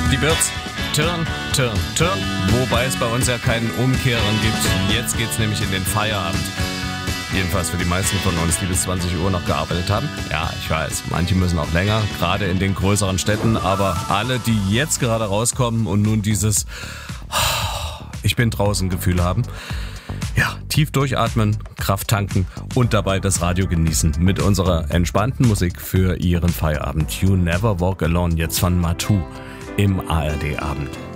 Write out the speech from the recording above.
Die wird's Turn. Wobei es bei uns ja keinen Umkehren gibt. Jetzt geht's nämlich in den Feierabend. Jedenfalls für die meisten von uns, die bis 20 Uhr noch gearbeitet haben. Ja, ich weiß, manche müssen auch länger, gerade in den größeren Städten. Aber alle, die jetzt gerade rauskommen und nun dieses Ich bin draußen Gefühl haben. Ja, tief durchatmen, Kraft tanken und dabei das Radio genießen mit unserer entspannten Musik für Ihren Feierabend. You Never Walk Alone, jetzt von Matu im ARD Abend.